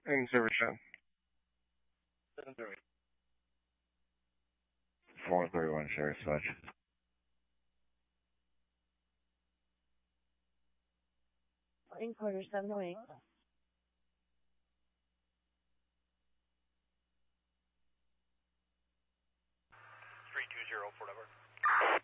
In service shop. 431 Sherry Switch. Quarter 708. 320 Fort Edward.